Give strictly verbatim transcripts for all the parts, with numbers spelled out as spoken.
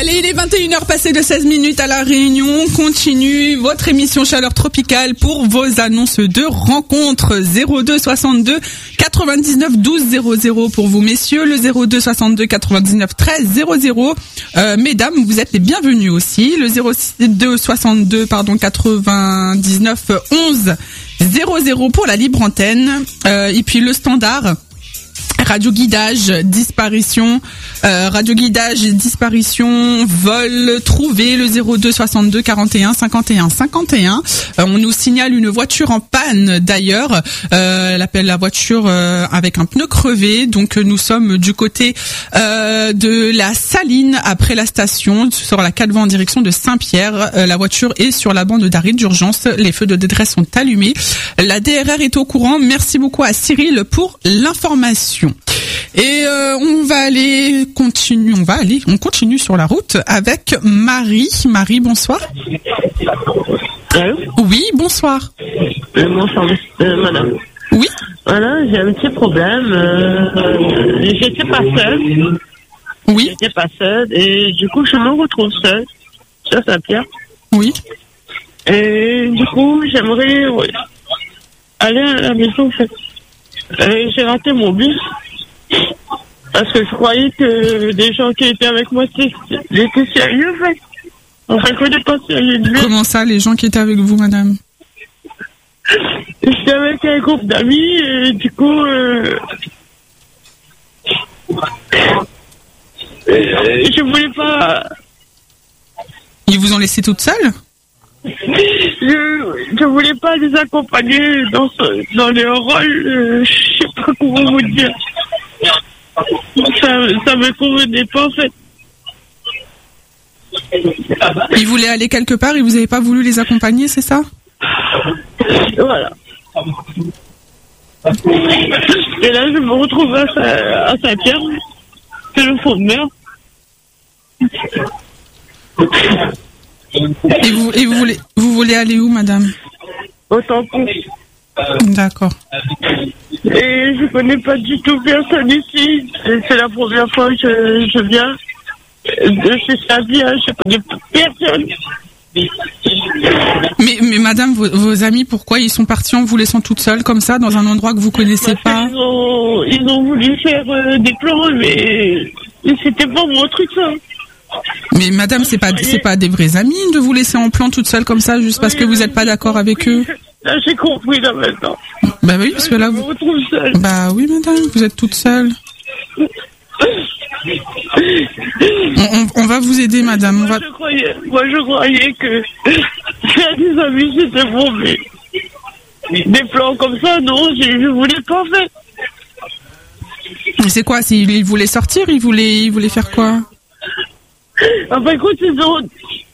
Allez, il est vingt et une heures passées de seize minutes à La Réunion. On continue votre émission Chaleur Tropicale pour vos annonces de rencontres. zéro deux soixante-deux quatre-vingt-dix-neuf douze zéro zéro pour vous, messieurs. Le zéro deux soixante-deux quatre-vingt-dix-neuf treize zéro zéro. Euh, mesdames, vous êtes les bienvenus aussi. Le zéro deux soixante-deux pardon quatre-vingt-dix-neuf onze zéro zéro pour la libre antenne. Euh, et puis le standard. Radio guidage, disparition, euh, radio guidage, disparition, vol, trouvé, le zéro deux soixante-deux quarante et un cinquante et un cinquante et un. Euh, on nous signale une voiture en panne d'ailleurs. Euh, elle appelle la voiture euh, avec un pneu crevé. Donc nous sommes du côté euh, de la Saline après la station sur la quatre voies en direction de Saint-Pierre. Euh, la voiture est sur la bande d'arrêt d'urgence. Les feux de détresse sont allumés. La D R R est au courant. Merci beaucoup à Cyril pour l'information. Et euh, on va aller continue, on va aller, on continue sur la route avec Marie. Marie, bonsoir. Allô ? Oui, bonsoir. Euh, bonsoir, euh, madame. Oui. Voilà, j'ai un petit problème. Euh, j'étais pas seule. Oui. J'étais pas seule et du coup je me retrouve seule sur Saint-Pierre. Oui. Et du coup j'aimerais ouais, aller à la maison en fait. Et j'ai raté mon bus. Parce que je croyais que les gens qui étaient avec moi étaient sérieux, en fait. Enfin, je connais pas sérieux de lui. Comment ça, les gens qui étaient avec vous, madame ? J'étais avec un groupe d'amis, et du coup, euh... je voulais pas... Ils vous ont laissé toute seule ? Je, je voulais pas les accompagner dans, ce, dans leur rôle, euh, je sais pas comment vous dire. Ça, ça me convenait pas en fait. Ils voulaient aller quelque part et vous n'avez pas voulu les accompagner, c'est ça ? Voilà. Et là, je me retrouve à, à Saint-Pierre. C'est le fond de mer. Et vous, et vous voulez, vous voulez aller où, madame ? Au tampon. D'accord. Et je connais pas du tout personne ici. C'est la première fois que je, je viens de chez Saint-Pierre. Je connais personne. Mais, mais madame, vos, vos amis, pourquoi ils sont partis en vous laissant toute seule comme ça dans un endroit que vous connaissez pas ? Ils ont, ils ont voulu faire euh, des plans, mais, mais c'était pas mon truc ça. Mais madame, c'est pas, c'est pas des vrais amis de vous laisser en plan toute seule comme ça juste parce que vous n'êtes pas d'accord avec eux. Là, j'ai compris là maintenant. Bah oui, parce que là, je vous... me retrouve seule. Bah oui, madame, vous êtes toute seule. On, on, on va vous aider, madame. Moi, on va... je croyais, moi, je croyais que faire des amis, c'était bon, mais des plans comme ça, non, je, je voulais pas faire. Mais c'est quoi ? S'ils ils voulaient sortir, ils voulaient, ils voulaient faire quoi ? Enfin, écoute, ils ont...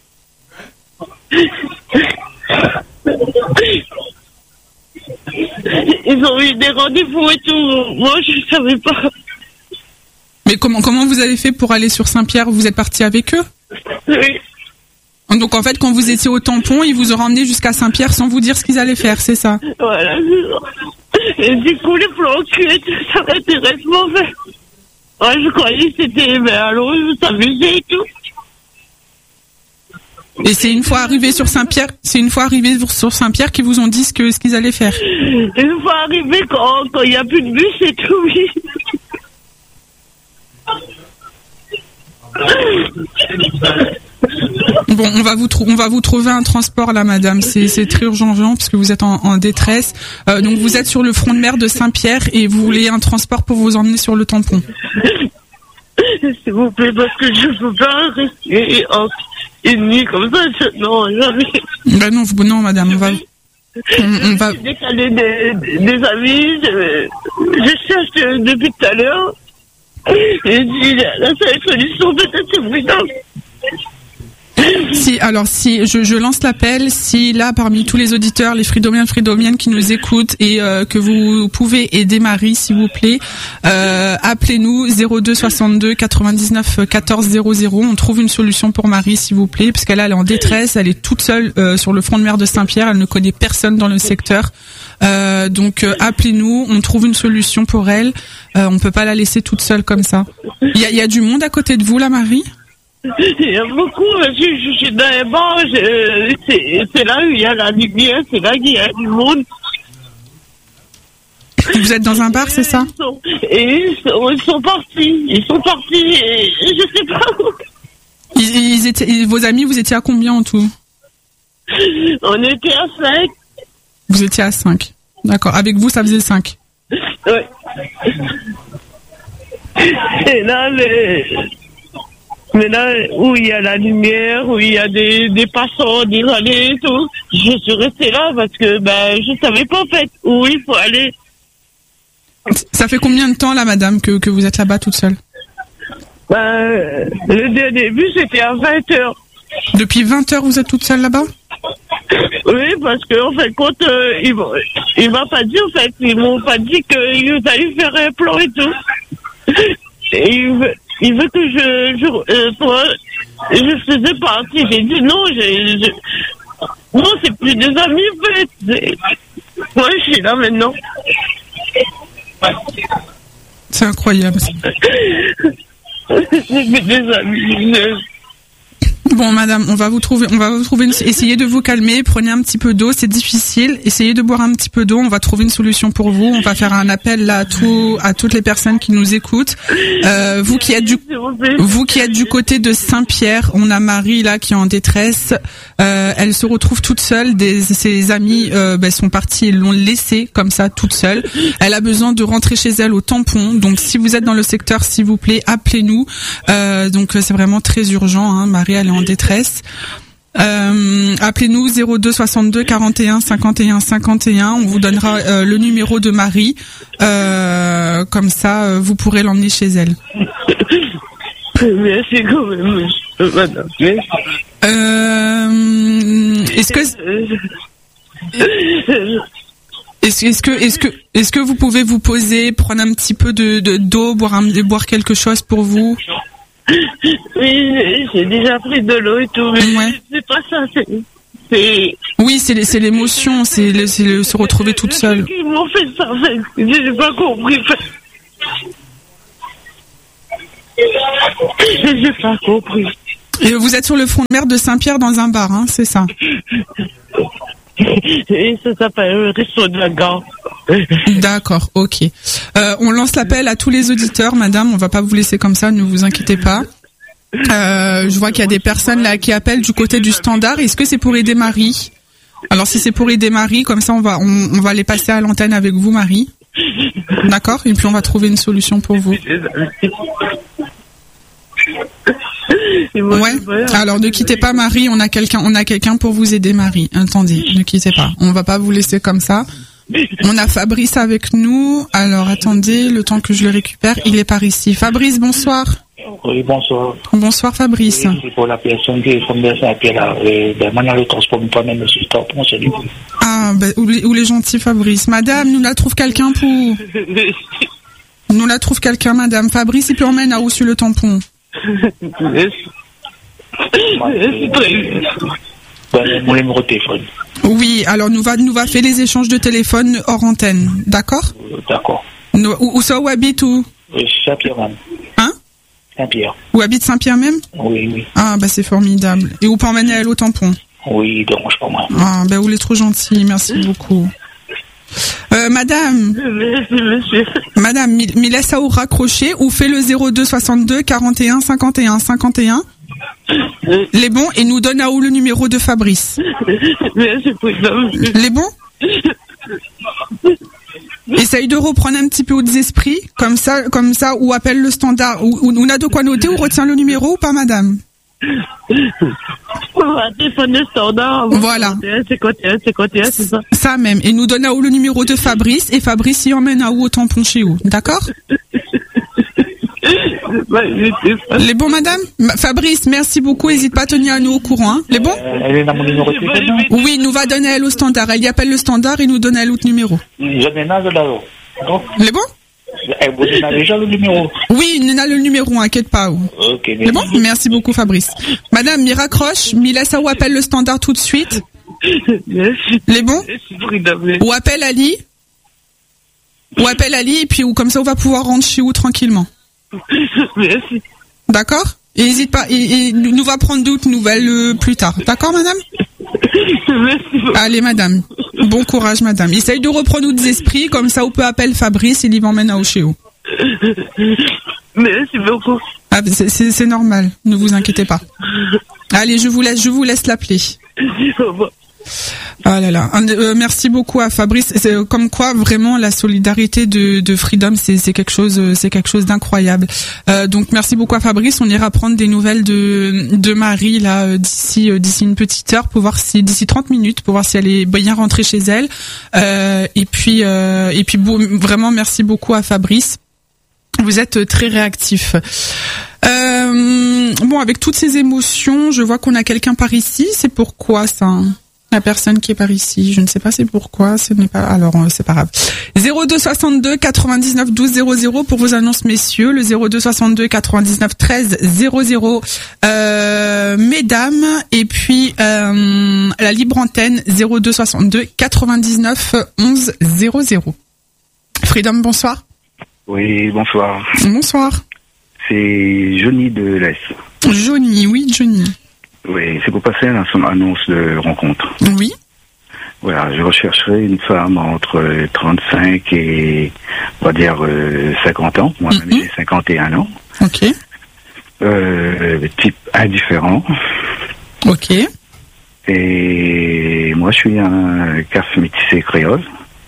Ils ont eu des rendez-vous et tout. Moi, je ne savais pas. Mais comment, comment vous avez fait pour aller sur Saint-Pierre ? Vous êtes parti avec eux ? Oui. Donc en fait, quand vous étiez au tampon, ils vous ont ramené jusqu'à Saint-Pierre sans vous dire ce qu'ils allaient faire, c'est ça ? Voilà, c'est ça. Et du coup, les plans cul et tout, ça m'intéresse mon fait. Ouais, je croyais que c'était, mais alors, ils s'amusaient et tout. Et c'est une fois arrivé sur Saint-Pierre, c'est une fois arrivé sur Saint-Pierre qu'ils vous ont dit ce que ce qu'ils allaient faire. Une fois arrivé quand quand il y a plus de bus et tout, oui. Bon, on va vous trou- on va vous trouver un transport là, madame. C'est c'est très urgent, urgent parce que vous êtes en, en détresse. Euh, donc vous êtes sur le front de mer de Saint-Pierre et vous voulez un transport pour vous emmener sur le tampon. S'il vous plaît, parce que je peux pas rester en une nuit comme ça. Je... Non, jamais. Ben non, vous, non, madame, on va. On, on va. J'ai décalé des, des amis. Je, je cherche depuis tout à l'heure. Et si la, la seule solution, peut-être, c'est plus simple. Si, alors, si je, je lance l'appel, si là, parmi tous les auditeurs, les fridomiens, fridomiennes qui nous écoutent et euh, que vous pouvez aider Marie, s'il vous plaît, euh, appelez-nous zéro deux soixante-deux quatre-vingt-dix-neuf quatorze zéro zéro. On trouve une solution pour Marie, s'il vous plaît, parce qu'elle elle est en détresse, elle est toute seule euh, sur le front de mer de Saint-Pierre, elle ne connaît personne dans le secteur. Euh, donc euh, appelez-nous, on trouve une solution pour elle. Euh, on peut pas la laisser toute seule comme ça. Il y a, il y a du monde à côté de vous là, Marie ? Il y a beaucoup, je, je suis dans les bars, je, c'est, c'est là où il y a la lumière, c'est là qu'il y a du monde. Vous êtes dans un bar, c'est ça? Ils sont, et ils sont, ils sont partis, ils sont partis, et, et je sais pas où. Ils, ils étaient, vos amis, vous étiez à combien en tout? On était à cinq. Vous étiez à cinq. D'accord. Avec vous, ça faisait cinq. Oui. Et là, les... mais là, où il y a la lumière, où il y a des, des passants, des allées et tout, je suis restée là parce que ben, je savais pas en fait où il faut aller. Ça fait combien de temps là, madame, que, que vous êtes là-bas toute seule? Ben, le début, c'était à vingt heures. Depuis vingt heures, vous êtes toute seule là-bas? Oui, parce que en fait, quand euh, il, il m'a pas dit, en fait, ils m'ont pas dit qu'ils allaient faire un plan et tout. Et il veut, il veut que je, je, euh, toi, je faisais partie. J'ai dit non, j'ai, je, non, c'est plus des amis, en fait. C'est, moi, je suis là maintenant. C'est incroyable. C'est plus des amis. Bon, madame, on va vous trouver, on va vous trouver une, essayez de vous calmer, prenez un petit peu d'eau, c'est difficile, essayez de boire un petit peu d'eau, on va trouver une solution pour vous, on va faire un appel là à tout, à toutes les personnes qui nous écoutent. Euh, vous qui êtes du, vous qui êtes du côté de Saint-Pierre, on a Marie là qui est en détresse, euh, elle se retrouve toute seule, des, ses amis, euh, ben, sont partis et l'ont laissée comme ça, toute seule. Elle a besoin de rentrer chez elle au tampon, donc si vous êtes dans le secteur, s'il vous plaît, appelez-nous, euh, donc c'est vraiment très urgent, hein. Marie, elle est en détresse. Euh, appelez-nous zéro deux soixante-deux quarante et un cinquante et un cinquante et un. On vous donnera euh, le numéro de Marie. Euh, comme ça, euh, vous pourrez l'emmener chez elle. Merci quand même, madame. Euh, est-ce que est-ce, est-ce que est-ce que est-ce que vous pouvez vous poser, prendre un petit peu de, de d'eau, boire un, boire quelque chose pour vous? Oui, j'ai déjà pris de l'eau et tout, mais ouais. C'est pas ça, c'est... c'est... Oui, c'est, c'est l'émotion, c'est, le, c'est le se retrouver toute seule. Ils m'ont fait ça, en fait. J'ai pas compris. J'ai pas compris. Et vous êtes sur le front de mer de Saint-Pierre dans un bar, hein, c'est ça? Et ça s'appelle le resto de la gare. D'accord, ok. Euh, on lance l'appel à tous les auditeurs, madame, on va pas vous laisser comme ça, ne vous inquiétez pas. Euh, je vois qu'il y a des personnes là qui appellent du côté du standard. Est-ce que c'est pour aider Marie? Alors si c'est pour aider Marie, comme ça on va on, on va les passer à l'antenne avec vous, Marie. D'accord? Et puis on va trouver une solution pour vous. Ouais. Alors ne quittez pas, Marie, on a quelqu'un on a quelqu'un pour vous aider, Marie. Attendez, ne quittez pas. On va pas vous laisser comme ça. On a Fabrice avec nous. Alors, attendez, le temps que je le récupère, il est par ici. Fabrice, bonsoir. Oui, bonsoir. Bonsoir, Fabrice. Oui, c'est pour la personne qui est fondée à Saint-Pierre. Ben, maintenant, le transport ne peut même le tampon, c'est lui. Ah, ben, où, où les gentils, Fabrice. Madame, nous la trouve quelqu'un pour... Nous la trouve quelqu'un, madame. Fabrice, il peut emmener à où sur le tampon? Ben, mon numéro de téléphone. Oui, alors nous va nous va faire les échanges de téléphone hors antenne, d'accord? Euh, d'accord. Nous, où, où ça, où habite où? Euh, Saint-Pierre même. Hein? Saint-Pierre. Où habite Saint-Pierre même? Oui, oui. Ah, bah c'est formidable. Et où peut emmener elle au tampon? Oui, dérange pas moi. Ah, ben vous êtes trop gentil, merci beaucoup. Euh, madame. Merci, monsieur. Madame, me laisse à ou raccrocher ou fait le zéro deux soixante-deux quarante et un cinquante et un cinquante et un. Les bons, et nous donne à où le numéro de Fabrice. Merci, président. Les bons? Essaye de reprendre un petit peu des esprits, comme ça, comme ça, ou appelle le standard, ou, ou on a de quoi noter, ou retient le numéro ou pas, madame? On va téléphoner le standard. Voilà. cinquante et un, cinquante et un, c'est ça? Ça même. Et nous donne à où le numéro de Fabrice, et Fabrice y emmène à où au tampon chez où. D'accord? Les bons, madame? Fabrice, merci beaucoup. N'hésite pas à tenir à nous au courant. Hein. Les bons? Euh, elle est dans mon numéro de téléphone? Oui, nous va donner elle au standard. Elle y appelle le standard et nous donne elle l'autre numéro. Je ménage là-haut. Les bons? Elle vous donne déjà le numéro? Oui, nous a le numéro, inquiète pas. Ok. Les bons? Merci beaucoup, Fabrice. Madame, m'y raccroche. M'y laisse à où appelle le standard tout de suite. Merci. Les bons? Ou appelle Ali. Ou appelle Ali et puis ou comme ça on va pouvoir rentrer chez vous tranquillement. Merci. D'accord? Et n'hésite pas, et, et nous va prendre d'autres nouvelles euh, plus tard. D'accord, madame? Merci beaucoup. Allez, madame. Bon courage, madame. Essaye de reprendre d'autres esprits, comme ça, on peut appeler Fabrice et il m'emmène à Ochéo. Merci beaucoup. Ah, c'est, c'est, c'est normal. Ne vous inquiétez pas. Allez, je vous laisse, je vous laisse l'appeler. Au revoir. Ah là là, euh, merci beaucoup à Fabrice. C'est euh, comme quoi vraiment la solidarité de, de Freedom, c'est, c'est quelque chose, euh, c'est quelque chose d'incroyable. Euh, donc merci beaucoup à Fabrice. On ira prendre des nouvelles de de Marie là euh, d'ici euh, d'ici une petite heure pour voir si d'ici trente minutes pour voir si elle est bien rentrée chez elle. Euh, et puis euh, et puis bon, vraiment merci beaucoup à Fabrice. Vous êtes très réactif. Euh, bon, avec toutes ces émotions, je vois qu'on a quelqu'un par ici. C'est pourquoi ça? La personne qui est par ici, je ne sais pas c'est pourquoi, ce n'est pas, alors c'est pas grave. zéro deux soixante-deux quatre-vingt-dix-neuf douze zéro zéro pour vos annonces messieurs, le zéro deux soixante-deux quatre-vingt-dix-neuf treize zéro zéro euh, mesdames, et puis euh, la libre antenne zéro deux soixante-deux quatre-vingt-dix-neuf onze zéro zéro. Freedom, bonsoir. Oui, bonsoir. Bonsoir. C'est Johnny de l'Est. Johnny, oui, Johnny. Oui, c'est pour passer à une annonce de rencontre. Oui. Voilà, je rechercherai une femme entre trente-cinq et, on va dire, euh, cinquante ans. Moi-même, mm-hmm. j'ai cinquante et un ans. Ok. Euh, type indifférent. Ok. Et moi, je suis un C A F métissé créole.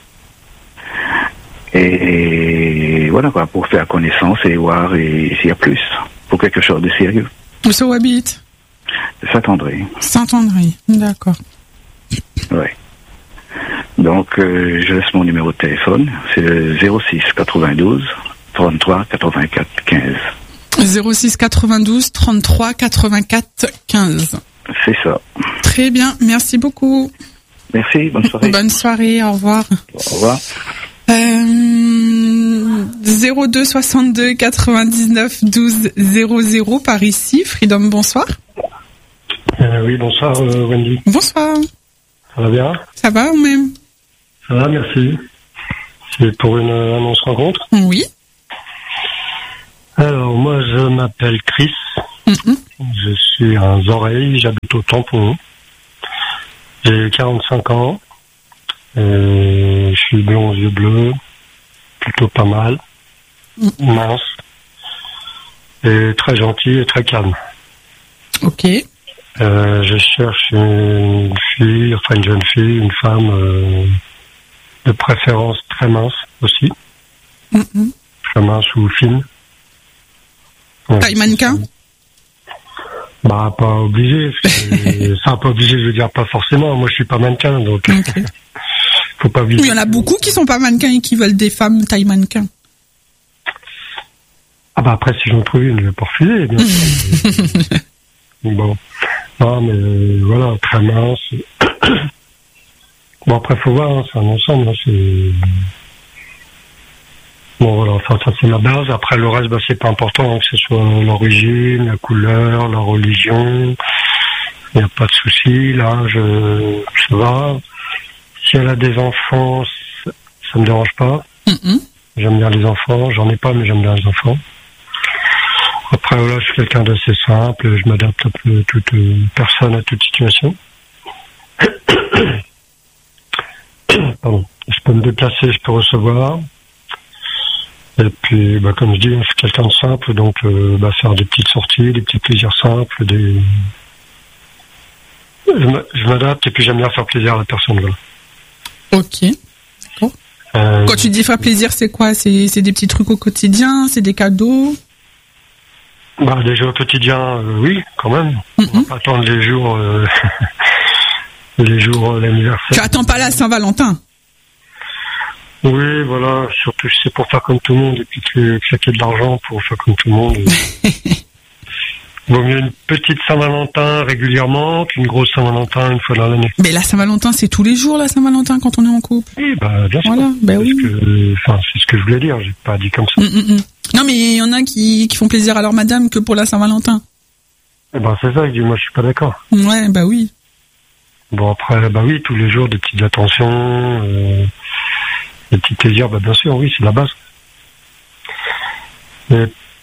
Et voilà quoi, pour faire connaissance et voir et, s'il y a plus, pour quelque chose de sérieux. Où ça habite? Saint-André. Saint-André, d'accord. Ouais. Donc, euh, je laisse mon numéro de téléphone, c'est le zéro six quatre-vingt-douze trente-trois quatre-vingt-quatre quinze. zéro six quatre-vingt-douze trente-trois quatre-vingt-quatre quinze. C'est ça. Très bien, merci beaucoup. Merci, bonne soirée. Bonne soirée, au revoir. Au revoir. Euh, zéro deux soixante-deux quatre-vingt-dix-neuf douze zéro zéro par ici. Freedom, bonsoir. Euh, oui, bonsoir euh, Wendy. Bonsoir. Ça va bien? Ça va ou même? Ça va, merci. C'est pour une euh, annonce rencontre? Oui. Alors, moi, je m'appelle Chris. Mm-hmm. Je suis un oreille, j'habite au Tampon. J'ai quarante-cinq ans. Euh, je suis blond aux yeux bleus, plutôt pas mal, mmh. mince, et très gentil et très calme. Ok. Euh, je cherche une fille, enfin une jeune fille, une femme euh, de préférence très mince aussi, mmh. très mince ou fine. Ouais, taille mannequin? Bah pas obligé, ça pas obligé, je veux dire pas forcément. Moi je suis pas mannequin donc. Okay. Faut pas oublier. Il y en a beaucoup qui sont pas mannequins et qui veulent des femmes taille mannequin. Ah bah après si j'en trouve une, je vais pas refuser, bien sûr. Bon. Non mais euh, voilà, très mince. Bon après faut voir, hein, c'est un ensemble, hein, c'est. Bon voilà, enfin ça c'est ma base. Après le reste, bah c'est pas important, hein, que ce soit l'origine, la couleur, la religion. Il n'y a pas de souci, là, je ça va. Si elle a des enfants, ça, ça me dérange pas. Mm-hmm. J'aime bien les enfants. J'en ai pas, mais j'aime bien les enfants. Après, voilà, je suis quelqu'un d'assez simple. Je m'adapte un peu à toute euh, personne, à toute situation. Pardon. Je peux me déplacer, je peux recevoir. Et puis, bah, comme je dis, je suis quelqu'un de simple. Donc, euh, bah, faire des petites sorties, des petits plaisirs simples. Des... Je m'adapte et puis j'aime bien faire plaisir à la personne. Voilà. Ok, d'accord. Euh, Quand tu dis faire plaisir, c'est quoi? C'est, c'est des petits trucs au quotidien? C'est des cadeaux? Bah, des jeux au quotidien, euh, oui, quand même. Mm-hmm. On va pas attendre les jours, euh, les jours euh, l'anniversaire. Tu attends pas la Saint-Valentin? Oui, voilà. Surtout, c'est pour faire comme tout le monde et puis claquer de l'argent pour faire comme tout le monde. Vaut mieux une petite Saint-Valentin régulièrement qu'une grosse Saint-Valentin une fois dans l'année. Mais la Saint-Valentin, c'est tous les jours la Saint-Valentin quand on est en couple. Oui, bah bien sûr. Voilà, bah oui. Que, enfin, c'est ce que je voulais dire. J'ai pas dit comme ça. Mm, mm, mm. Non, mais il y en a qui, qui font plaisir à leur madame que pour la Saint-Valentin. Eh ben c'est ça. Je dis, moi, je suis pas d'accord. Ouais, bah oui. Bon après, bah oui, tous les jours des petites attentions, euh, des petits plaisirs. Bah bien sûr, oui, c'est la base. Et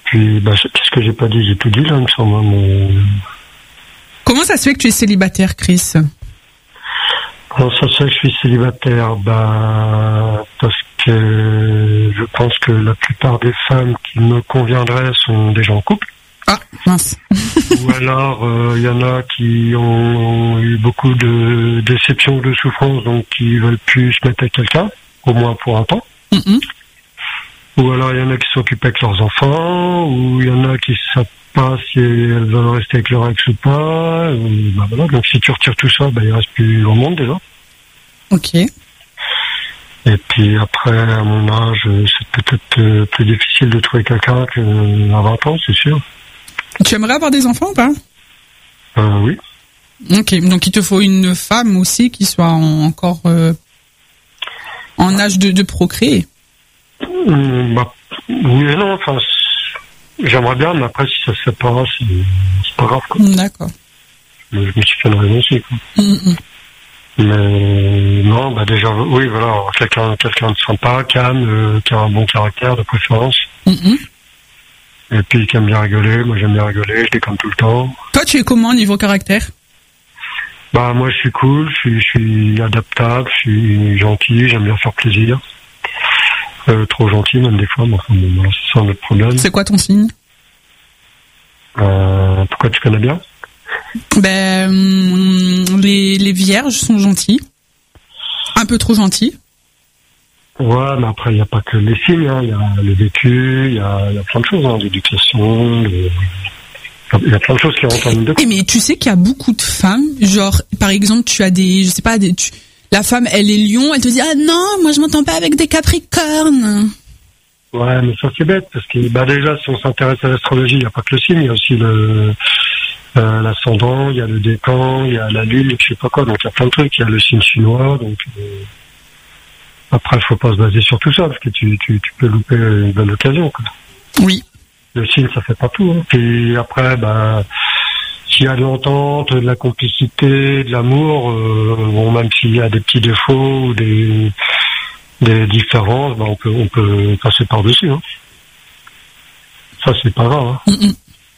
puis, bah, qu'est-ce que j'ai pas dit? J'ai tout dit, là, il me semble. Mais... Comment ça se fait que tu es célibataire, Chris? Comment ça se fait que je suis célibataire? Bah, parce que je pense que la plupart des femmes qui me conviendraient sont déjà en couple. Ah, mince. Ou alors, il euh, y en a qui ont, ont eu beaucoup de déceptions, de souffrances, donc qui veulent plus se mettre avec quelqu'un, au moins pour un temps. Mm-hmm. Ou alors, il y en a qui s'occupent avec leurs enfants, ou il y en a qui savent pas si elles veulent rester avec leur ex ou pas. Ou, bah voilà. Donc, si tu retires tout ça, bah, il reste plus grand monde déjà. Ok. Et puis après, à mon âge, c'est peut-être euh, plus difficile de trouver quelqu'un qu'à vingt ans, c'est sûr. Tu aimerais avoir des enfants ou pas? Euh, oui. Ok, donc il te faut une femme aussi qui soit en, encore euh, en âge de, de procréer. Mmh, bah, oui et non, enfin, j'aimerais bien, mais après, si ça se fait pas, c'est, c'est pas grave, quoi. D'accord. Mais je me suis fait une raison aussi, quoi. Mmh. Mais non, bah déjà, oui, voilà, quelqu'un, quelqu'un de sympa, calme, euh, qui a un bon caractère, de préférence. Mmh. Et puis qui aime bien rigoler, moi j'aime bien rigoler, je déconne tout le temps. Toi, tu es comment niveau caractère? Bah moi je suis cool, je suis, je suis adaptable, je suis gentil, j'aime bien faire plaisir. Euh, trop gentil même des fois, mais enfin bon, voilà, c'est ça notre problème. C'est quoi ton signe? Euh, pourquoi tu connais bien? Ben, les, les vierges sont gentils. Un peu trop gentils. Ouais, mais après, il n'y a pas que les signes, il hein. y a le vécu, il y a, y a plein de choses, hein, l'éducation, il y a plein de choses qui rentrent en ligne de compte. Et mais tu sais qu'il y a beaucoup de femmes, genre, par exemple, tu as des, je sais pas, des, tu, la femme, elle est lion, elle te dit, ah non, moi je m'entends pas avec des capricornes. Ouais, mais ça c'est bête, parce que, bah déjà, si on s'intéresse à l'astrologie, il n'y a pas que le signe, il y a aussi le, euh, l'ascendant, il y a le décan, il y a la lune, je sais pas quoi, donc il y a plein de trucs, il y a le signe chinois, donc, euh, après, il faut pas se baser sur tout ça, parce que tu, tu, tu peux louper une bonne occasion, quoi. Oui. Le signe, ça fait pas tout, hein. Puis après, bah, s'il y a de l'entente, de la complicité, de l'amour, euh, bon, même s'il y a des petits défauts ou des, des différences, bah, on peut, on peut passer par-dessus, hein. Ça, c'est pas grave, hein. Mm-mm.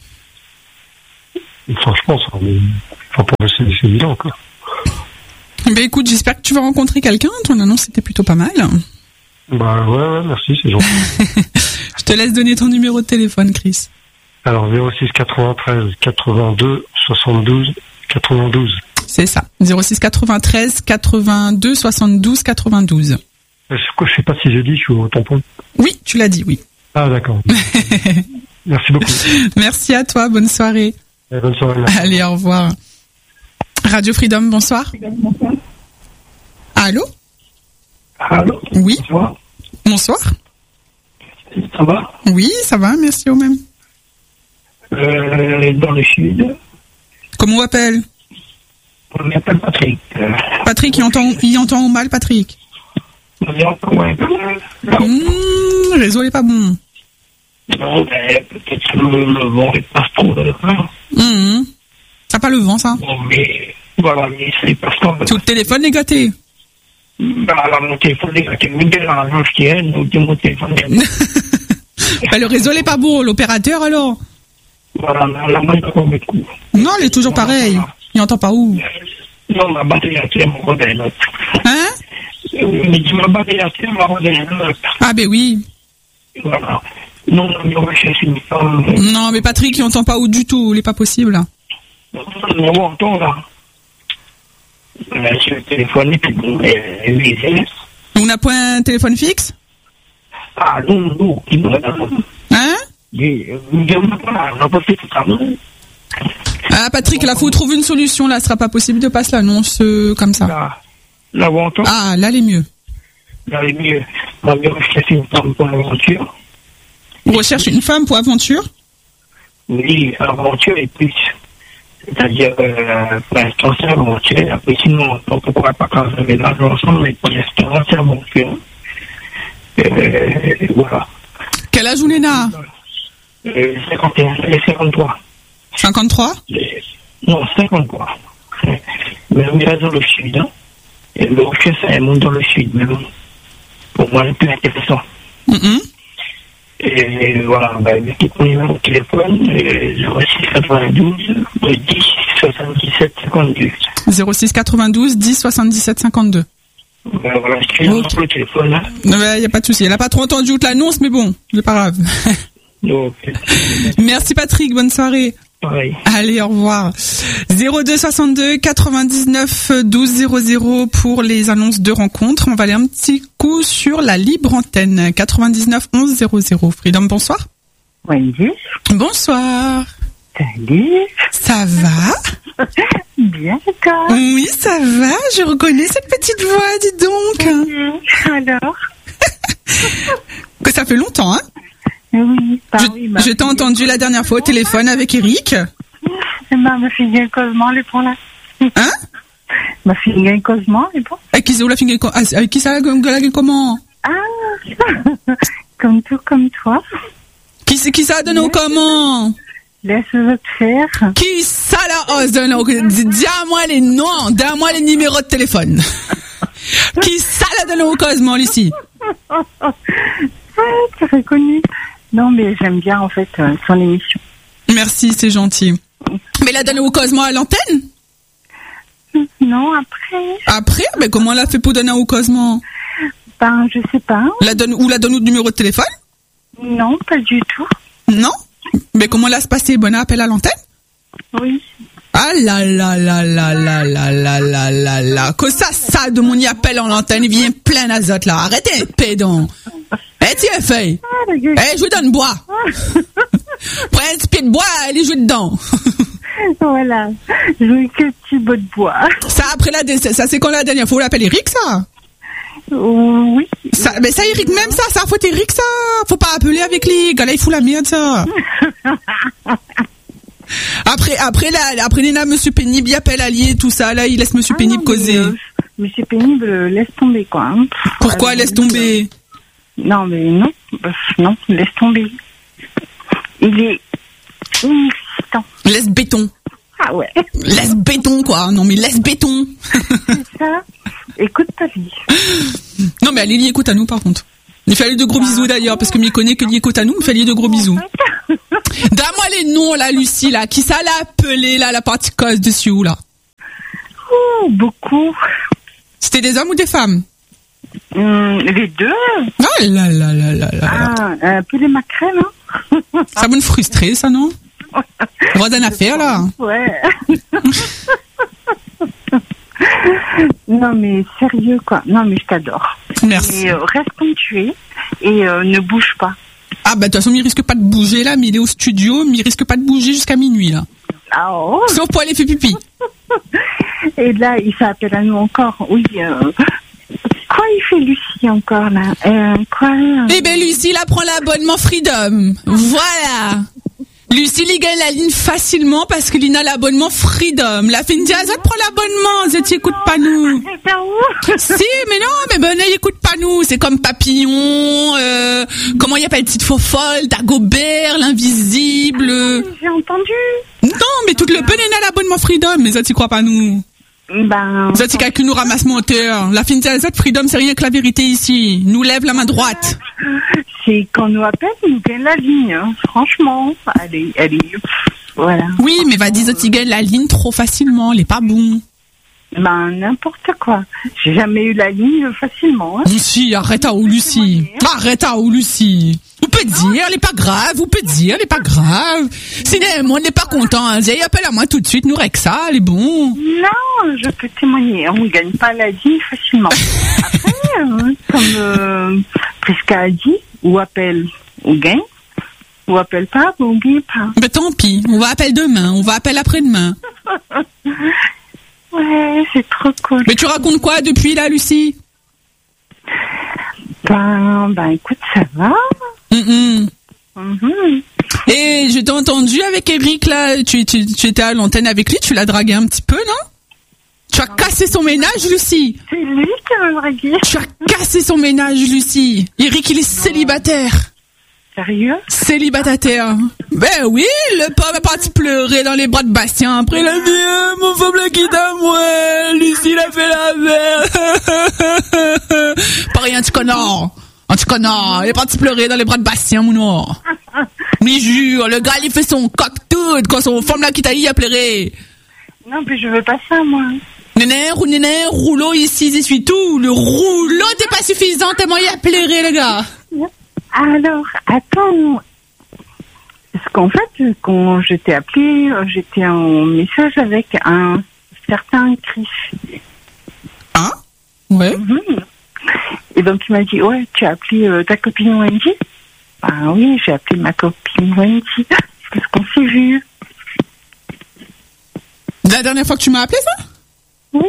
Enfin, je pense, hein, mais, enfin, pour moi, c'est, c'est évident, quoi. Ben écoute, j'espère que tu vas rencontrer quelqu'un. Ton annonce était plutôt pas mal. Bah ouais, ouais, merci, c'est gentil. Je te laisse donner ton numéro de téléphone, Chris. Alors zéro six quatre-vingt-treize quatre-vingt-deux soixante-douze quatre-vingt-douze. C'est ça. zéro six quatre-vingt-treize quatre-vingt-deux soixante-douze quatre-vingt-douze. Je sais pas si j'ai dit, je suis au tampon. Oui, tu l'as dit, oui. Ah d'accord. Merci beaucoup. Merci à toi, bonne soirée. Et bonne soirée. Merci. Allez, au revoir. Radio Freedom, bonsoir. Allô? Allô? Oui. Bonsoir. Bonsoir. Ça va? Oui, ça va, merci au même. Euh, dans le sud. Comment on appelle? On m'appelle Patrick. Euh, Patrick, il entend, il entend mal, Patrick. on est encore un peu. Non, Mmh, le réseau n'est pas bon. non mais peut-être que le, le vent il passe trop dans le plan. Mmh. T'as pas le vent, ça? Bon, mais voilà, mais c'est parce qu'on. Tout le téléphone est gâté. Bah, alors, mon téléphone est gâté. Vous dérange, je tiens, nous, mon téléphone est gâté. Bah, le réseau n'est pas bon, l'opérateur alors? Voilà, la main est comme le coup. Non, il est toujours pareil. Il entend pas où? Non, ma batterie a tient mon modèle. Hein? Mais dis ma batterie a tient mon modèle. Ah ben oui. Voilà. Non, mais on va chercher une femme. Non, mais Patrick, il entend pas où du tout, il est pas possible. Non, bon, attends, là. Euh, sur le téléphone, et puis bon, euh, les On n'a pas un téléphone fixe? Ah, non, non, qui nous regarde. Hein? On n'a pas fait tout ça, non? Ah, Patrick, là, faut trouver une solution, là, ce sera pas possible de passer l'annonce euh, comme ça. Là, là, vous entendez? Ah, là, les mieux. Là, les mieux. On va rechercher une femme pour l'aventure. On recherche une femme pour aventure? Oui, l'aventure et plus. C'est-à-dire, euh, pour l'instant, c'est aventure. Après, sinon, on ne pourra pas quand même mélanger ensemble, mais pour l'instant, c'est aventure. Euh, voilà. Quel âge vous a? Euh, cinquante et un et cinquante-trois. cinquante-trois? Non, cinquante-trois. Mais on est dans le sud. Hein. Et le rocher, c'est un monde dans le sud. Mais bon, pour moi, le plus intéressant. Mm-hmm. Et voilà, ben, mettez mon numéro de téléphone, euh, zéro six quatre-vingt-douze dix soixante-dix-sept cinquante-deux. zéro six quatre-vingt-douze dix soixante-dix-sept cinquante-deux. Ben, voilà, je crée Ok. le téléphone là. Il n'y a pas de souci. Elle n'a pas trop entendu l'annonce, mais bon, c'est pas grave. Donc, Merci Patrick, bonne soirée. pareil. Allez, au revoir. zéro deux soixante-deux quatre-vingt-dix-neuf douze zéro zéro pour les annonces de rencontres. On va aller un petit coup sur la libre antenne. quatre-vingt-dix-neuf onze zéro zéro. Freedom, bonsoir. Wendy, Bonsoir. salut. Ça va? Bien, d'accord. Oui, ça va. Je reconnais cette petite voix, dis donc. Alors Que ça fait longtemps, hein? Oui, bah Je, oui. Ma je t'ai fille entendu la dernière fois au téléphone avec Eric. Eh ben, ma fille gagne causement, elle est pour là. Hein? Ma fille gagne causement, elle est pour. Avec qui c'est où la fille? Ah, avec qui ça la gueule comment? Ah comme tout, comme toi. Qui c'est qui ça a donné au comment? Laisse les autres faire. Qui ça la ose donne au dis-moi les noms, dis-moi les numéros de téléphone. Qui ça la donné au cosmo, Lucie? Ouais, tu as reconnu. Non, mais j'aime bien, en fait, euh, son émission. Merci, c'est gentil. Mais la donné au cosmo à l'antenne? Non, après, Après, mais comment elle a fait pour donner au cosmo? ben, je sais pas. La donne ou la donne au numéro de téléphone? Non, pas du tout. Non? Mais comment elle a se passé? Bon appel à l'antenne? Oui. Ah là là là là là là là là là là. Que ça, ça de mon y appel en antenne, il vient plein d'azote là. Arrêtez, pédon. Eh, tiens, feuille. Ah, la gueule. Eh, je vous donne bois. Prends un petit pied de bois, allez jouer dedans. Voilà. Je veux que petit bout de bois. Ça, après la, ça, ça, c'est quand la dernière fois, on l'appelle Eric, ça? Oui. Ça, mais ça, Eric, même ça, ça, faut Eric, ça. Faut pas appeler avec lui. Gars, là, il fout la merde, ça. Après, après, là, après, Léna, Monsieur Pénible, il appelle Allier, tout ça, là, il laisse Monsieur Ah Pénible non, mais, causer. euh, Monsieur Pénible, euh, laisse tomber, quoi. Hein. Pourquoi, Euh, laisse tomber? Non, mais non. Bah, non, laisse tomber. Il est inexistant. Laisse béton. Ah ouais. Laisse béton, quoi. Non, mais laisse béton. C'est ça. Écoute ta vie. Non, mais allez, il écoute à nous, par contre. Il fallait de gros bisous, d'ailleurs, parce que m'y connaît que il écoute à nous, il fallait de gros bisous. Donne-moi les noms, là, Lucie, là. Qui ça l'a appelé, là, la partie cause dessus, là? Oh, beaucoup. C'était des hommes ou des femmes? Hum, les deux. Oh là là là là là. Ah, un peu les maquerelles, hein. Ça va nous frustrer, ça, non? On va d'une affaire, là. Ouais. Non, mais sérieux, quoi. Non, mais je t'adore. Merci. Et euh, reste comme tu es et euh, ne bouge pas. Ah, bah, de toute façon, il risque pas de bouger, là, mais il est au studio, mais il risque pas de bouger jusqu'à minuit, là. Ah, oh. Sauf pour aller faire pipi. Et là, il fait appel à nous encore. Oui. Euh... Quoi il fait, Lucie, encore, là euh, Quoi euh... Eh ben, Lucie, là, prend l'abonnement Freedom. Voilà. Lucie, il gagne la ligne facilement parce qu'il a l'abonnement Freedom. La fin de Azot prend l'abonnement. Zet, écoute pas nous. C'est où? Si, mais non, mais ben, écoute pas nous. C'est comme Papillon, euh, comment il appelle, Petite Fofolle, Dagobert, l'Invisible. J'ai entendu. Non, mais tout le peine a l'abonnement Freedom. Mais Zet, y croit pas nous. Ben. Zet, c'est quelqu'un nous ramasse monteur. La fin de Azot, Freedom, c'est rien que la vérité ici. Nous lève la main droite. C'est qu'on nous appelle, il nous gagne la ligne. Hein. Franchement, allez, allez. Voilà. Oui, mais va dire Zet, il gagne la ligne trop facilement. Il est pas bon. Ben, n'importe quoi. J'ai jamais eu la ligne facilement. Hein. Lucie, arrête à où, Lucie. Arrête à où, Lucie. Vous pouvez dire, elle est pas grave. Vous pouvez dire, elle est pas grave. Si on n'est pas content, il appelle à moi tout de suite, nous règle ça, elle est bon. Non, je peux témoigner. On ne gagne pas la ligne facilement. Après, euh, comme euh, Prisca a dit, ou appelle, ou gagne. Ou appelle pas, ou on gagne pas. Ben tant pis, on va appeler demain, on va appeler après-demain. Ouais, c'est trop cool. Mais tu racontes quoi depuis là, Lucie? Ben, ben écoute, ça va. Mm-mm. Mm-hmm. Et je t'ai entendu avec Eric là, tu, tu, tu étais à l'antenne avec lui, tu l'as dragué un petit peu, non? Tu as cassé son ménage, Lucie. C'est lui qui m'a dragué. Tu as cassé son ménage, Lucie. Eric, il est célibataire. Sérieux? Célibataire. Ben oui, le pauvre est parti pleurer dans les bras de Bastien. Après, il a dit, euh, mon femme l'a quitté à moi. Lucie, il a fait la merde. Pas rien, tu connard. En tout cas, non, il est parti pleurer dans les bras de Bastien, mon nom. Mais jure, le gars, il fait son coq tout, quand son femme là qui t'a dit à pleurer. Non, mais je veux pas ça, moi. Néné, rou, néné, rouleau ici, j'essuie tout. Le rouleau n'est pas suffisant, tellement il a pleuré, le gars. Alors, attends. Parce qu'en fait, quand je t'ai appelé, j'étais en message avec un certain Chris. Hein? Ouais. Mm-hmm. Et donc, il m'a dit, ouais, tu as appelé euh, ta copine Wendy? Ben oui, j'ai appelé ma copine Wendy. Parce qu'on s'est vu. La dernière fois que tu m'as appelé, ça? Oui.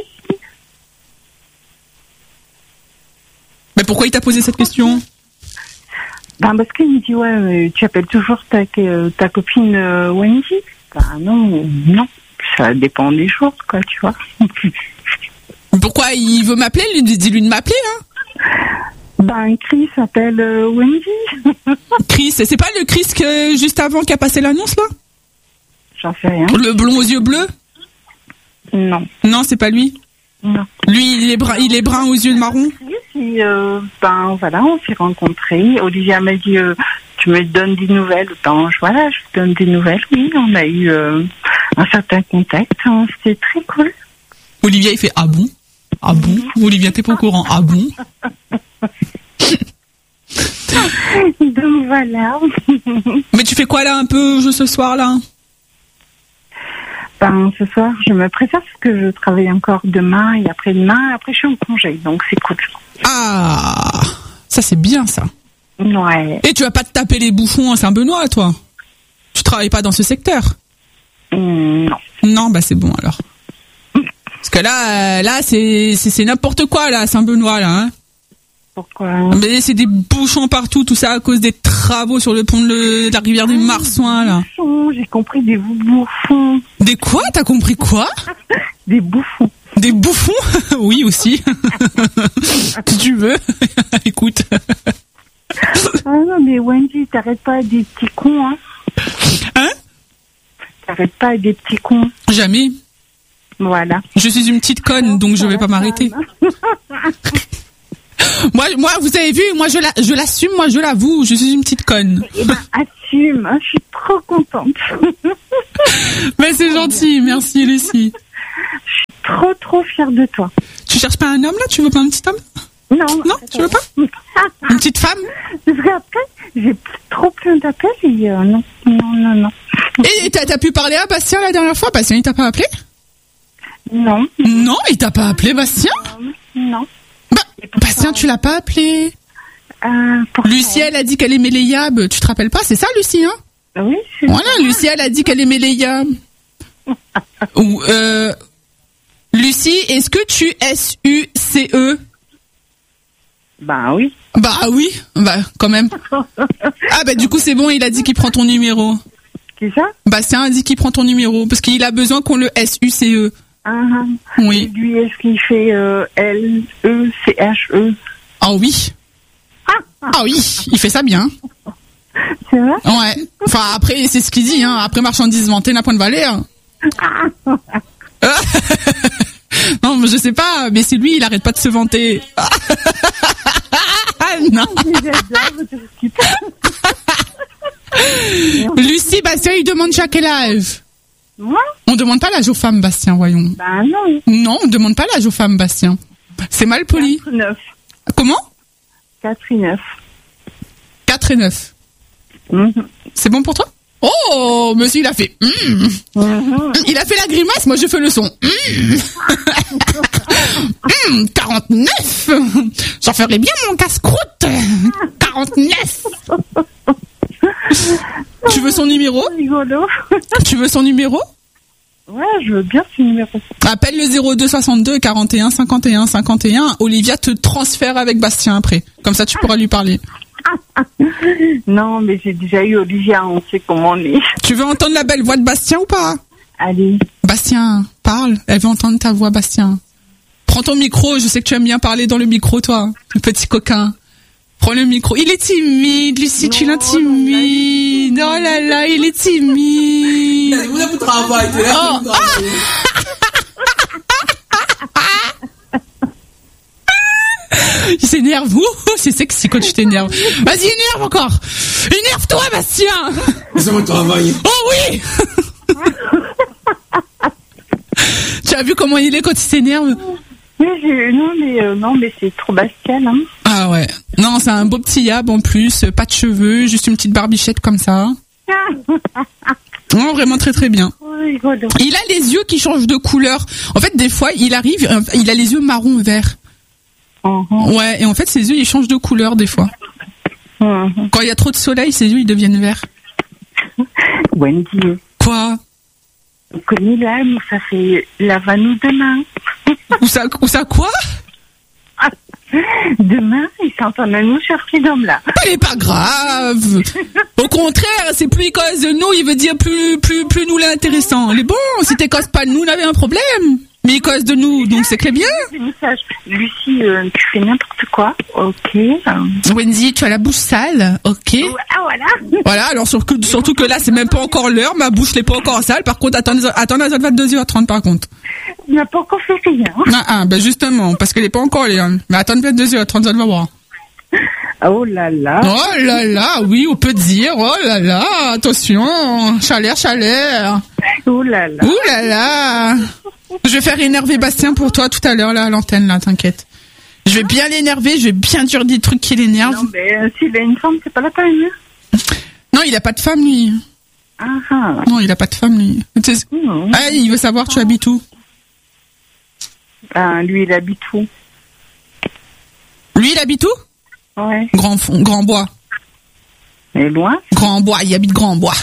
Mais pourquoi il t'a posé cette question? Ben parce qu'il me dit, ouais, mais tu appelles toujours ta, ta copine euh, Wendy? Ben non, non. Ça dépend des jours, quoi, tu vois. Pourquoi il veut m'appeler? Dis-lui de m'appeler, hein. Ben, Chris s'appelle euh, Wendy. Chris, c'est pas le Chris que juste avant qui a passé l'annonce, là? J'en sais rien. Le blond aux yeux bleus? Non. Non, c'est pas lui? Non. Lui, il est brun, il est brun aux yeux marron? Et, euh, ben, voilà, on s'est rencontrés. Olivia m'a dit, euh, tu me donnes des nouvelles. Ben, je, voilà, je te donne des nouvelles. Oui, on a eu euh, un certain contact. Hein, c'était très cool. Olivia, il fait, ah bon? Ah bon? Olivia, t'es pas au courant? Ah bon? Donc voilà. Mais tu fais quoi là un peu ce soir là? Ben ce soir je me prépare parce que je travaille encore demain et après-demain. Après je suis en congé donc c'est cool. Ah, ça c'est bien ça. Ouais. Et tu vas pas te taper les bouffons à Saint-Benoît toi? Tu travailles pas dans ce secteur? Mmh, non. Non, bah c'est bon alors. Parce que là, là c'est c'est, c'est n'importe quoi là à Saint-Benoît là. Hein. Pourquoi? Mais c'est des bouchons partout, tout ça à cause des travaux sur le pont de, le, de la rivière des Marsouins là. Bouffons, j'ai compris des bouffons. Des quoi? T'as compris quoi? Des bouffons. Des bouffons? Oui aussi. Si tu veux. Écoute. Ah non mais Wendy, t'arrêtes pas à des petits cons hein. Hein? T'arrêtes pas à des petits cons. Jamais. Voilà. Je suis une petite conne, donc je vais pas m'arrêter. Moi, moi, vous avez vu, moi je, la, je l'assume, moi je l'avoue, je suis une petite conne. Eh ben, assume, hein, je suis trop contente. Mais c'est gentil, merci Lucie. Je suis trop trop fière de toi. Tu cherches pas un homme là? Tu veux pas un petit homme? Non. Non, tu veux pas? Une petite femme? Parce qu'après, j'ai trop plein d'appels et euh, non, non, non, non. Et t'as, t'as pu parler à Bastien la dernière fois? Bastien, il t'a pas appelé? Non. Non, il t'a pas appelé, Bastien? Euh, non. Bah, Bastien, tu l'as pas appelé? Euh, Lucie, elle a dit qu'elle aimait les yabs. Tu te rappelles pas? C'est ça, Lucie, hein? Oui, c'est Voilà, ça. Lucie, elle a dit qu'elle aimait les yabs. Ou, euh, Lucie, est-ce que tu S U C E? Bah oui. Bah oui, bah quand même. Ah bah du coup c'est bon, il a dit qu'il prend ton numéro. C'est ça? Bastien a dit qu'il prend ton numéro parce qu'il a besoin qu'on le S U C E. Ah, oui. Et lui, est-ce qu'il fait euh, L E C H E? Ah oui. Ah oui, il fait ça bien. C'est vrai? Ouais. Enfin après c'est ce qu'il dit, hein. Après marchandise vantée n'a point de valeur. Non, mais je sais pas, mais c'est lui, il arrête pas de se vanter. Non. Lucie, Bastien, il demande déjà quel âge? Moi? On demande pas l'âge aux femmes, Bastien, voyons. Bah non. Non, on demande pas l'âge aux femmes, Bastien. C'est mal poli. quatre et neuf. Comment? quatre et neuf. quatre et neuf. Mm-hmm. C'est bon pour toi? Oh, monsieur, il a fait. Mm. Mm-hmm. Il a fait la grimace, moi je fais le son. Mm. mm, quarante-neuf. J'en ferais bien mon casse-croûte. quarante-neuf. Tu veux son numéro? Rigolo. Tu veux son numéro? Ouais, je veux bien ce numéro. Appelle le zéro deux soixante-deux quarante et un cinquante et un cinquante et un. Olivia te transfère avec Bastien après. Comme ça, tu pourras lui parler. Non, mais j'ai déjà eu Olivia, on sait comment on est. Tu veux entendre la belle voix de Bastien ou pas? Allez. Bastien, parle. Elle veut entendre ta voix, Bastien. Prends ton micro, je sais que tu aimes bien parler dans le micro, toi, le petit coquin. Prends le micro. Il est timide, Lucie, non, tu l'intimides. Oh là là, il est timide. Il voulait vous travailler. Oh. Il s'énerve. Ouh, c'est sexy quand tu t'énerves. Vas-y, énerve encore. Énerve-toi, Bastien. C'est mon travail. Oh oui. Tu as vu comment il est quand il s'énerve? Oui, j'ai... non, mais, euh, non, mais c'est trop Bastien, hein. Ah ouais. Non, c'est un beau petit yab en plus, pas de cheveux, juste une petite barbichette comme ça. Non, vraiment très très bien. Il a les yeux qui changent de couleur. En fait, des fois, il arrive, il a les yeux marron vert. Uh-huh. Ouais, et en fait, ses yeux, ils changent de couleur des fois. Uh-huh. Quand il y a trop de soleil, ses yeux, ils deviennent verts. Wendy. Quoi? On connaît l'âme, ça fait lave-nous demain. Où ça, où ça quoi? Demain, ils sont en train de nous chercher d'homme-là. C'est pas grave. Au contraire, c'est plus il cause de nous, il veut dire plus, plus, plus nous l'intéressant. Il est bon, si t'es cause pas de nous, on avait un problème. Mais il cause de nous, donc c'est très bien. Lucie, euh, tu fais n'importe quoi. Ok. Wendy, tu as la bouche sale. Ok. Ah, voilà. Voilà, alors surtout, surtout que là, c'est même pas encore l'heure. Ma bouche n'est pas encore sale. Par contre, attends, attends à vingt-deux heures trente par contre. Il n'a pas encore fait rien. Ah, ah, ben justement, parce qu'elle n'est pas encore là. Mais attends vingt-deux heures trente, ça va voir. Oh là là. Oh là là, oui, on peut dire. Oh là là, attention. Chaleur, chaleur. Oh là là. Oh là là. Je vais faire énerver Bastien pour toi tout à l'heure, là, à l'antenne, là, t'inquiète. Je vais bien l'énerver, je vais bien dire des trucs qui l'énervent. Non, mais euh, s'il a une femme, c'est pas la peine. Non, il a pas de femme, lui. Ah ah. Non, il a pas de femme, lui. Mmh. Ah, il veut savoir, tu habites où? Ah, lui, il habite où? Lui, il habite où? Ouais. Grand, Grand Bois. Mais loin? Grand Bois, il habite Grand Bois.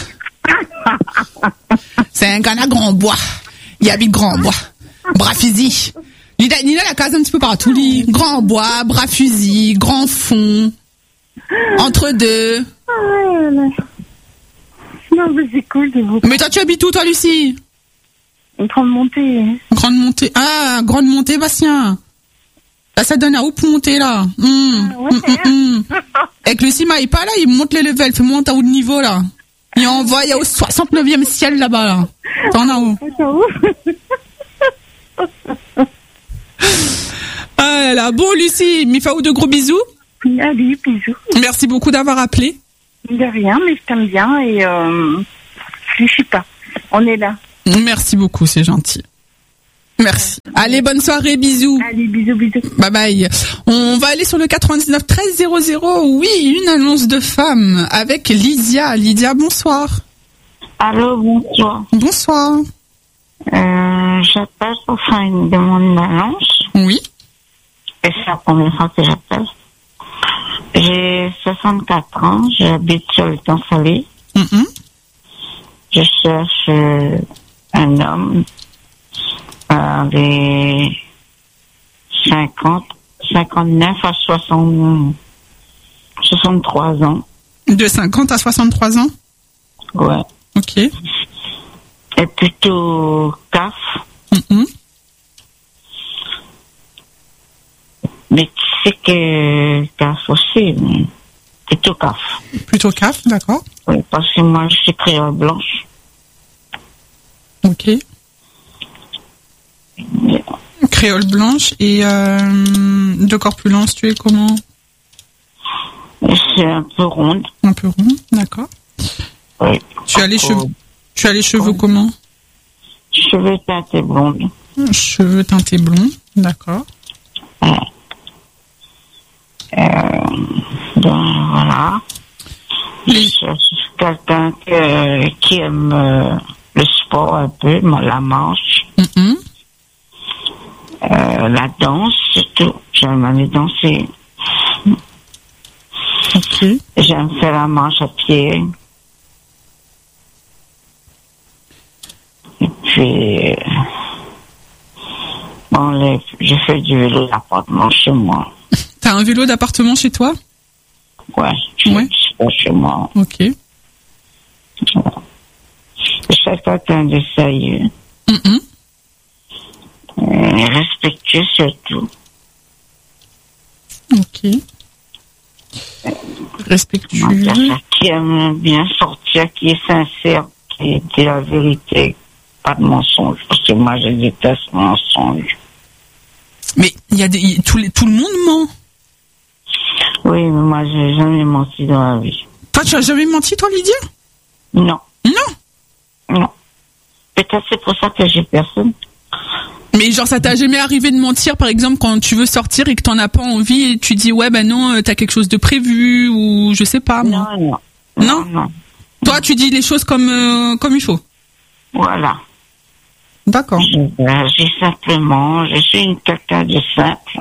C'est un gars à Grand Bois. Il habite Grand Bois. Bras-Fusil. Il a, il a la case un petit peu partout. Lui. Grand Bois, Bras-Fusil, Grand Fond. Entre deux. Ah, non, mais c'est cool de vous. Mais toi, tu habites où, toi, Lucie? Une grande montée. Grande montée. Ah, grande montée, Bastien. Là, ça donne à où pour monter, là? Mmh. Ah, ouais. Mmh, mmh, mmh. Avec Lucie, il pas là, il monte les levels. Fait monter à haut de niveau, là. Il envoie, il y a au soixante-neuvième ciel là-bas, là. T'en as où? Ah là là. Bon, Lucie, Mifaou, de gros bisous. Allez, bisous. Merci beaucoup d'avoir appelé. De rien, mais je t'aime bien et euh, je ne suis pas. On est là. Merci beaucoup, c'est gentil. Merci. Allez, bonne soirée, bisous. Allez, bisous, bisous. Bye bye. On va aller sur le quatre-vingt-dix-neuf treize zéro zéro. Oui, une annonce de femme avec Lydia. Lydia, bonsoir. Allô, bonsoir. Bonsoir. Euh, j'appelle pour faire une demande d'annonce. Oui. Et c'est la première fois que j'appelle. J'ai soixante-quatre ans, j'habite sur le temps salé. Mm-hmm. Je cherche euh, un homme euh, des cinquante, cinquante-neuf à soixante, soixante-trois ans. De cinquante à soixante-trois ans? Ouais. Ok. Et plutôt C A F. Mm-hmm. Mais tu sais que C A F aussi, mais plutôt C A F. Plutôt C A F, d'accord. Oui, parce que moi, je suis créole blanche. Ok. Yeah. Créole blanche et euh, de corpulence, tu es comment? C'est un peu ronde. Un peu rond, d'accord. Oui. Tu as les cheveux, tu as les cheveux comment? Cheveux teintés blondes. Cheveux teintés blonds, d'accord. Ouais. Euh, donc, voilà. Les... Je cherche quelqu'un que, qui aime euh, le sport un peu, la marche, mm-hmm. euh, la danse, surtout. J'aime aller danser. Ok. J'aime faire la marche à pied. Et puis, euh, bon, les, je fais du vélo d'appartement chez moi. T'as un vélo d'appartement chez toi? Ouais, je ouais. fais chez moi. Ok. Voilà. Je suis quelqu'un de sérieux. Mm-hmm. Et respectueux surtout. Ok. Respectueux. Qui aime bien sortir, qui est sincère, qui dit la vérité, pas de mensonge. Parce que moi, je déteste le mensonge. Mais il y a des, tout, les, tout le monde ment. Oui, mais moi, j'ai jamais menti dans la vie. Toi, tu as jamais menti, toi, Lydia? Non. Non. Non. Peut-être c'est pour ça que j'ai personne. Mais genre, ça t'a jamais arrivé de mentir, par exemple, quand tu veux sortir et que t'en as pas envie et tu dis, ouais, ben non, euh, t'as quelque chose de prévu ou je sais pas, moi. Non, non. Non? Non, non. Toi, tu dis les choses comme, euh, comme il faut. Voilà. D'accord. Je- J'ai simplement, je suis une quelqu'un de simple.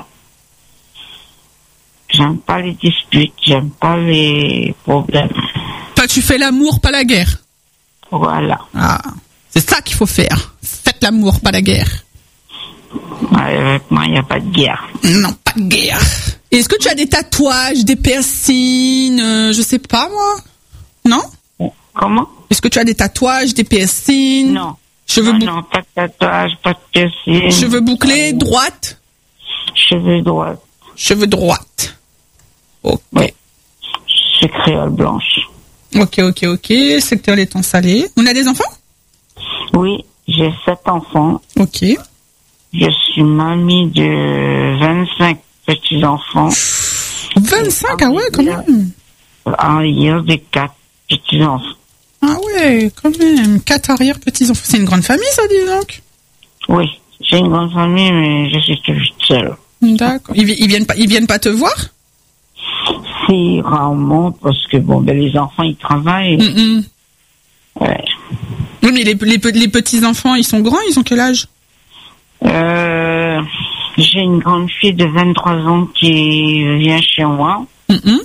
J'aime pas les disputes, j'aime pas les problèmes. Toi, tu fais l'amour, pas la guerre. Voilà. Ah. C'est ça qu'il faut faire. Faites l'amour, pas la guerre. Ouais, avec moi, il n'y a pas de guerre. Non, pas de guerre. Et est-ce que tu as des tatouages, des piercings, euh, je sais pas, moi? Non? Comment? Est-ce que tu as des tatouages, des piercings? Non. Cheveux, non, bou- non, pas de tatouage, pas de piercing. cheveux bouclés, droite? Cheveux droits. Cheveux droite. Ok. Oui. Je suis créole blanche. Ok, ok, ok. Secteur laiton salé. On a des enfants? Oui, j'ai sept enfants. Ok. Je suis mamie de vingt-cinq petits-enfants. vingt-cinq, ah ouais, quand même. Arrière de quatre petits-enfants. Ah ouais, quand même. Quatre arrière petits-enfants. C'est une grande famille, ça, dis donc. Oui, j'ai une grande famille, mais je suis toute seule. D'accord. Ils, vi- ils viennent pas, ils viennent pas te voir? Si, rarement, parce que bon, ben, les enfants, ils travaillent. Mm-mm. Ouais. Oui, mais les, les, pe- les petits-enfants, ils sont grands, ils ont quel âge? Euh, j'ai une grande fille de vingt-trois ans qui vient chez moi. Mm-mm.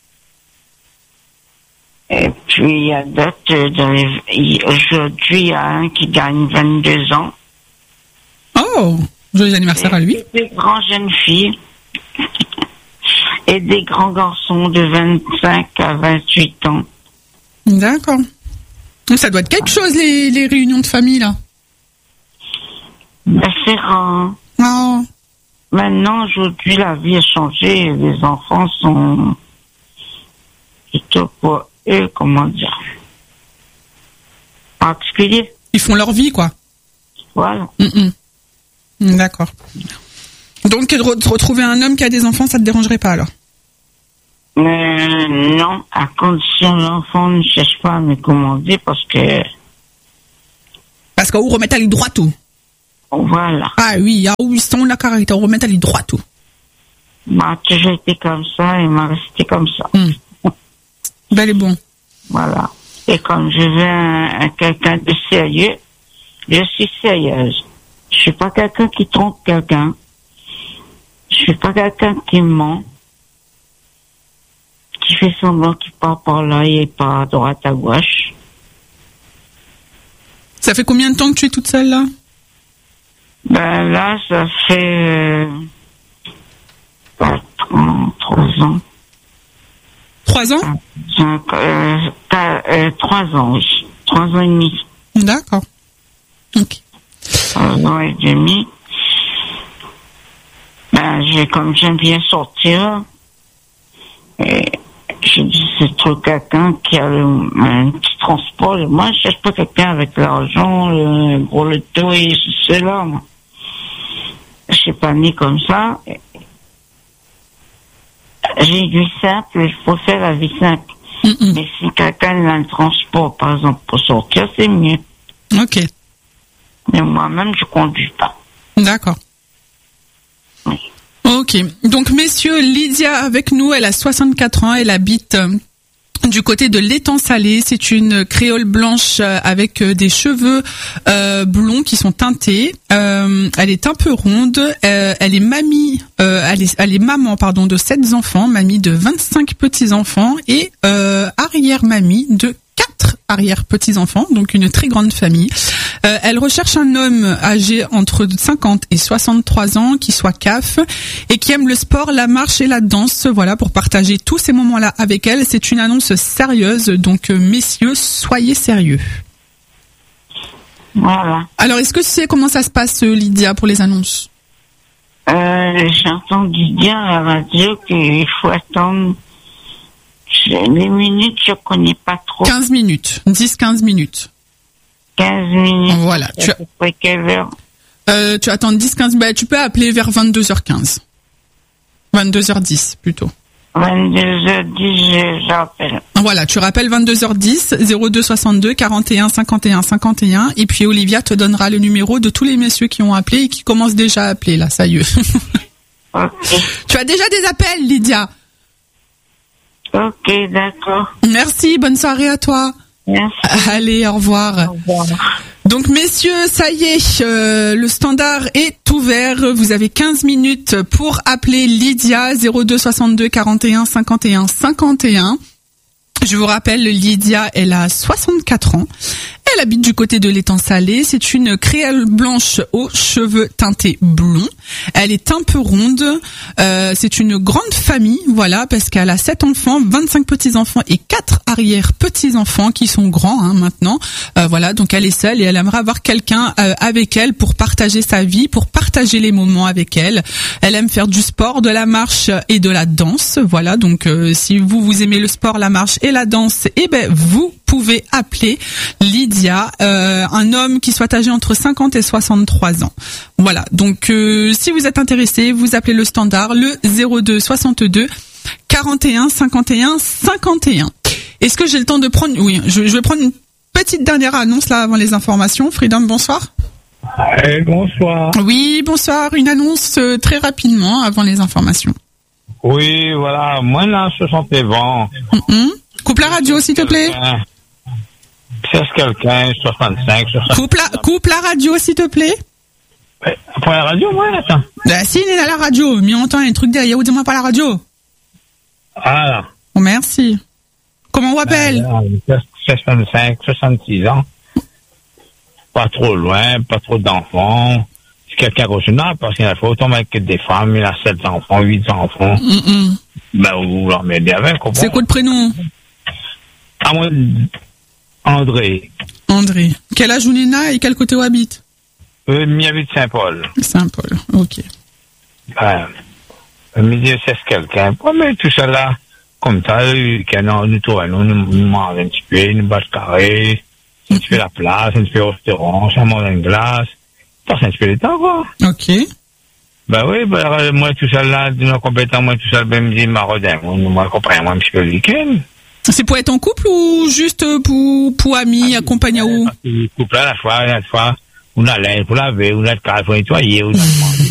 Et puis, il y a d'autres, dans les- il- aujourd'hui, il y a un qui gagne vingt-deux ans. Oh, joyeux anniversaire à lui. Et des grandes jeunes filles. Et des grands garçons de vingt-cinq à vingt-huit ans. D'accord. Ça doit être quelque chose, les, les réunions de famille, là. Ben, c'est rare. Oh. Maintenant, aujourd'hui, la vie a changé. Les enfants sont plutôt pour eux, comment dire, particuliers. Ils font leur vie, quoi. Voilà. Mm-mm. D'accord. Donc, de re- de retrouver un homme qui a des enfants, ça te dérangerait pas, alors? Mais non, à condition l'enfant ne cherche pas à me commander parce que, Parce qu'on remet à l'île droit tout. voilà. Ah oui, ah oui, c'est la caractère, on remet à l'île droit tout. M'a toujours été comme ça et m'a resté comme ça. Mm. Bel et bon. Voilà. Et comme je veux un, un quelqu'un de sérieux, je suis sérieuse. Je suis pas quelqu'un qui trompe quelqu'un. Je suis pas quelqu'un qui ment, qui fait semblant qu'il part par là et pas à droite à gauche. Ça fait combien de temps que tu es toute seule, là? Ben là, ça fait euh, quatre ans, trois ans. Trois ans? Cinq, euh, quatre, euh, trois ans, oui. Trois ans et demi. D'accord. Ok. Trois ans et demi. Ben, j'ai, comme j'aime bien sortir, et j'ai dit, c'est trop quelqu'un qui a le, un petit transport. Et moi, je cherche pas quelqu'un avec l'argent, le gros loto et cela, moi. Je suis pas né comme ça. J'ai une vie simple, il faut faire la vie simple. Mm-mm. Mais si quelqu'un a un transport, par exemple, pour sortir, c'est mieux. Ok. Mais moi-même, je conduis pas. D'accord. Oui. Ok. Donc, messieurs, Lydia avec nous, elle a soixante-quatre ans, elle habite euh, du côté de l'étang salé. C'est une créole blanche euh, avec euh, des cheveux euh, blonds qui sont teintés. Euh, elle est un peu ronde. Euh, elle est mamie, euh, elle est, elle est maman, pardon, de sept enfants, mamie de vingt-cinq petits-enfants et euh, arrière-mamie de quatre arrière-petits-enfants, donc une très grande famille. Euh, elle recherche un homme âgé entre cinquante et soixante-trois ans qui soit C A F et qui aime le sport, la marche et la danse. Voilà, pour partager tous ces moments-là avec elle. C'est une annonce sérieuse, donc euh, messieurs, soyez sérieux. Voilà. Alors, est-ce que tu sais comment ça se passe, euh, Lydia, pour les annonces? Euh, j'ai entendu dire à la radio qu'il faut attendre. Les minutes, je connais pas trop. quinze minutes, dix quinze minutes. quinze minutes. Voilà. Tu, À peu près quelle heure? euh, tu attends dix quinze, bah, tu peux appeler vers vingt-deux heures quinze. vingt-deux heures dix, plutôt. vingt-deux heures dix, j'appelle. Voilà, tu rappelles vingt-deux heures dix, zéro deux soixante-deux, quarante et un, cinquante et un, cinquante et un, et puis Olivia te donnera le numéro de tous les messieurs qui ont appelé et qui commencent déjà à appeler, là, ça y est. Ok. Tu as déjà des appels, Lydia. Ok, d'accord. Merci, bonne soirée à toi. Merci. Allez, au revoir. Au revoir. Donc messieurs, ça y est, euh, le standard est ouvert. Vous avez quinze minutes pour appeler Lydia, zéro deux soixante-deux, quarante et un, cinquante et un, cinquante et un. Je vous rappelle, Lydia, elle a soixante-quatre ans. Elle habite du côté de l'étang salé. C'est une créole blanche aux cheveux teintés blonds. Elle est un peu ronde. Euh, c'est une grande famille, voilà, parce qu'elle a sept enfants, vingt-cinq petits-enfants et quatre arrière-petits-enfants qui sont grands hein, maintenant. Euh, voilà, donc elle est seule et elle aimerait avoir quelqu'un euh, avec elle pour partager sa vie, pour partager les moments avec elle. Elle aime faire du sport, de la marche et de la danse. Voilà, donc euh, si vous, vous aimez le sport, la marche et la danse, eh ben vous pouvez appeler Lydia, euh, un homme qui soit âgé entre cinquante et soixante-trois ans. Voilà, donc euh, si vous êtes intéressé, vous appelez le standard, le zéro deux soixante-deux, quarante et un, cinquante et un, cinquante et un. Est-ce que j'ai le temps de prendre... Oui, je, je vais prendre une petite dernière annonce là avant les informations. Freedom, bonsoir. Hey, bonsoir. Oui, bonsoir. Une annonce euh, très rapidement avant les informations. Oui, voilà, moi là, soixante ans. Mm-hmm. Coupe la radio, s'il te plaît. C'est quelqu'un, soixante-cinq, soixante-six. Coupe la, coupe la radio, s'il te plaît. Après la radio, moi, attends. Bah, si, il est à la radio, mais on entend un truc derrière, ou dis-moi pas la radio. Ah, là. Oh, merci. Comment on appelle? Euh, soixante-cinq, soixante-six ans. Pas trop loin, pas trop d'enfants. C'est quelqu'un raisonnable, parce qu'il a fait autant avec des femmes, il a sept enfants, huit enfants. Mm-mm. Ben, vous leur m'aider avec, comment? C'est quoi le prénom? Ah, moi, André. André. Quel âge vous et quel côté vous habite? Euh, m'y habite Saint-Paul. Saint-Paul, ok. Ben, me dit, c'est quelqu'un. Oh, mais tout ça là, comme ça, nous, nous tournons, nous, nous mangons un petit peu, nous battons carré, un petit peu la place, un petit peu au restaurant, ça mange une glace. Ça, c'est un petit peu le temps, quoi. Ok. Ben oui, ben, moi, tout ça là, de nos compétents, moi, tout ça, ben, me dit, marodin, moi, moi, comprends, moi, un petit peu le week-end. C'est pour être en couple ou juste pour, pour amis, accompagné où? Couple à la fois, la fois, on a l'air pour laver, on a le cas pour nettoyer, on a